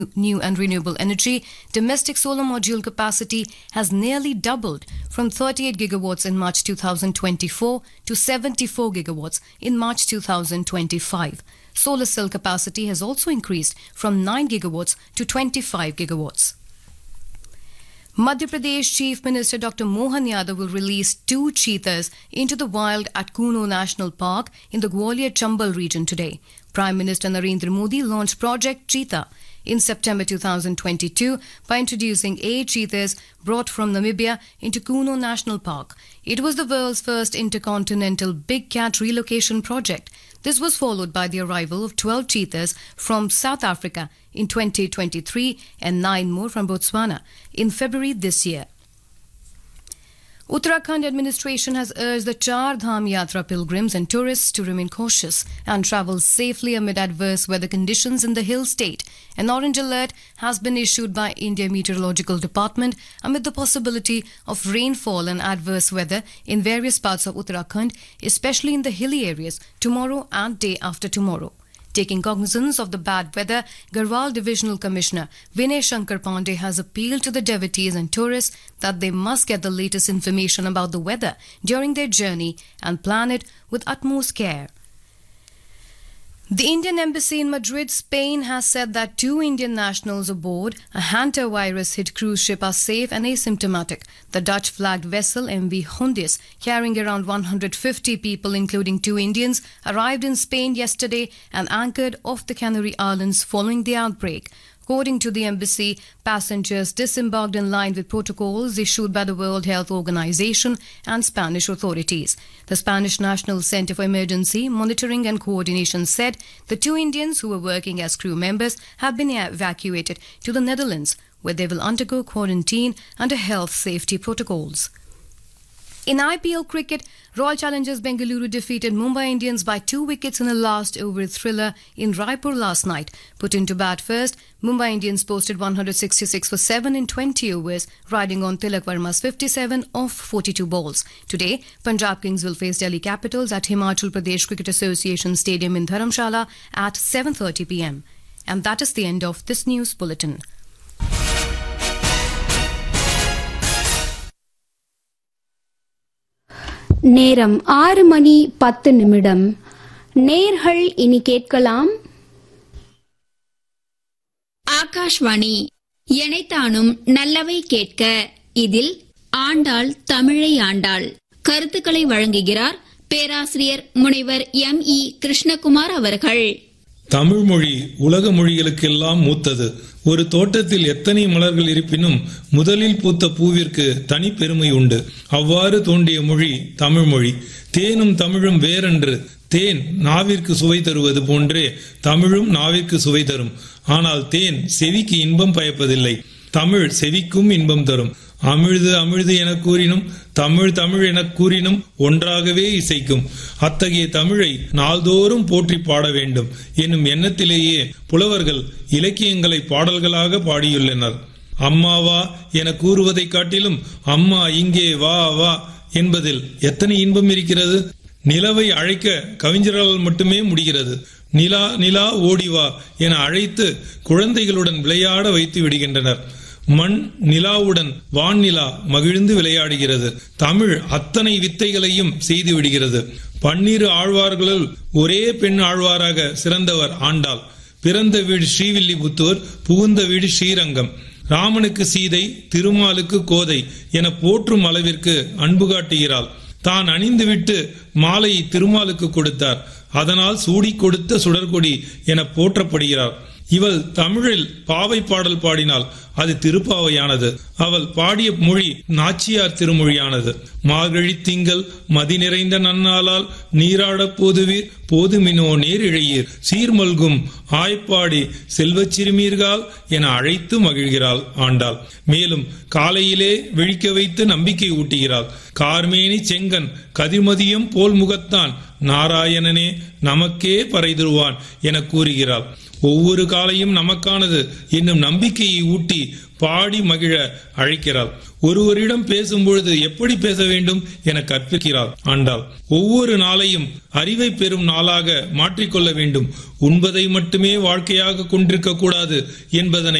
new and renewable energy, domestic solar module capacity has nearly doubled from 38 gigawatts in March 2024 to 74 gigawatts in March 2025. Solar cell capacity has also increased from 9 gigawatts to 25 gigawatts. Madhya Pradesh Chief Minister Dr. Mohan Yadav will release 2 cheetahs into the wild at Kuno National Park in the Gwalior-Chambal region today. Prime Minister Narendra Modi launched Project Cheetah in September 2022 by introducing 8 cheetahs brought from Namibia into Kuno National Park. It was the world's first intercontinental big cat relocation project. This was followed by the arrival of 12 cheetahs from South Africa in 2023 and 9 more from Botswana in February this year. Uttarakhand administration has urged the Char Dham Yatra pilgrims and tourists to remain cautious and travel safely amid adverse weather conditions in the hill state. An orange alert has been issued by India Meteorological Department amid the possibility of rainfall and adverse weather in various parts of Uttarakhand, especially in the hilly areas, tomorrow and day after tomorrow. Taking cognizance of the bad weather, Garhwal Divisional Commissioner Vinay Shankar Pandey has appealed to the devotees and tourists that they must get the latest information about the weather during their journey and plan it with utmost care. The Indian Embassy in Madrid, Spain has said that 2 Indian nationals aboard a hantavirus-hit cruise ship are safe and asymptomatic. The Dutch-flagged vessel MV Hondis, carrying around 150 people including 2 Indians, arrived in Spain yesterday and anchored off the Canary Islands following the outbreak. According to the embassy, passengers disembarked in line with protocols issued by the World Health Organization and Spanish authorities. The Spanish National Center for Emergency Monitoring and Coordination said the 2 Indians who were working as crew members have been evacuated to the Netherlands, where they will undergo quarantine under health safety protocols. In IPL cricket, Royal Challengers Bengaluru defeated Mumbai Indians by 2 wickets in a last-over thriller in Raipur last night. Put into bat first, Mumbai Indians posted 166 for 7 in 20 overs, riding on Tilak Verma's 57 off 42 balls. Today, Punjab Kings will face Delhi Capitals at Himachal Pradesh Cricket Association Stadium in Dharamshala at 7:30 p.m. And that is the end of this news bulletin. நேரம் 6:10 நேர்கள் இனி கேட்கலாம். ஆகாஷ்வாணி எனைத்தானும் நல்லவை கேட்க. இதில் ஆண்டாள் தமிழை ஆண்டாள் கருத்துக்களை வழங்குகிறார் பேராசிரியர் முனைவர் M.E. கிருஷ்ணகுமார் அவர்கள். தமிழ் மொழி உலக மொழிகளுக்கெல்லாம் மூத்தது. ஒரு தோட்டத்தில் எத்தனை மலர்கள் இருப்பினும் முதலில் பூத்த பூவிற்கு தனி பெருமை உண்டு. அவ்வாறு தோன்றிய மொழி தமிழ் மொழி. தேனும் தமிழும் வேறென்று. தேன் நாவிற்கு சுவை தருவது போன்றே தமிழும் நாவிற்கு சுவை தரும். ஆனால் தேன் செவிக்கு இன்பம் பயப்பதில்லை. தமிழ் செவிக்கும் இன்பம் தரும். அமிழ்து அமிழ்து என கூறினும் தமிழ் தமிழ் என கூறினும் ஒன்றாகவே இசைக்கும். அத்தகைய தமிழை நாள்தோறும் போற்றி பாட வேண்டும் என்னும் எண்ணத்திலேயே புலவர்கள் இலக்கியங்களை பாடல்களாக பாடியுள்ளனர். அம்மாவா என கூறுவதை காட்டிலும் அம்மா இங்கே வா வா என்பதில் எத்தனை இன்பம் இருக்கிறது. நிலவை அழைக்க கவிஞர்களால் மட்டுமே முடிகிறது. நிலா நிலா ஓடிவா என அழைத்து குழந்தைகளுடன் விளையாட வைத்து விடுகின்றனர். மண் நிலாவுடன் வான்நிலா மகிழ்ந்து விளையாடுகிறது. தமிழ் அத்தனை வித்தைகளையும் செய்து விடுகிறது. 12 ஆழ்வார்களுள் ஒரே பெண் ஆழ்வாராக சிறந்தவர் ஆண்டாள். பிறந்த வீடு ஸ்ரீவில்லிபுத்தூர், புகுந்த வீடு ஸ்ரீரங்கம். ராமனுக்கு சீதை, திருமாலுக்கு கோதை என போற்றும் அளவிற்கு அன்பு காட்டுகிறாள். தான் அணிந்துவிட்டு மாலையை திருமாலுக்கு கொடுத்தார். அதனால் சூடி கொடுத்த சுடர்கொடி என போற்றப்படுகிறார். இவள் தமிழில் பாவை பாடல் பாடினாள். அது திருப்பாவையானது. அவள் பாடிய மொழி நாச்சியார் திருமொழியானது. மார்கழி திங்கள் மதி நிறைந்த நன்னாளால் நீராட போதுவீர் போதுமினோ நேர் இழையீர் சீர்மல்கும் ஆய்ப்பாடி செல்வச் சிறுமீர்கள் என அழைத்து மகிழ்கிறாள் ஆண்டாள். மேலும் காலையிலே விழிக்க வைத்து நம்பிக்கை ஊட்டுகிறாள். கார்மேனி செங்கன் கதிர்மதியம் போல் முகத்தான் நாராயணனே நமக்கே பறை தருவான் என கூறுகிறாள். ஒவ்வொரு காலையும் நமக்கானது என்னும் நம்பிக்கையை ஊட்டி பாடி மகிழ அழைக்கிறாள். ஒருவரிடம் பேசும்பொழுது எப்படி பேச வேண்டும் என கற்பிக்கிறாள் ஆண்டாள். ஒவ்வொரு நாளையும் அறிவை பெறும் நாளாக மாற்றிக்கொள்ள வேண்டும். உண்பதை மட்டுமே வாழ்க்கையாக கொண்டிருக்க கூடாது என்பதனை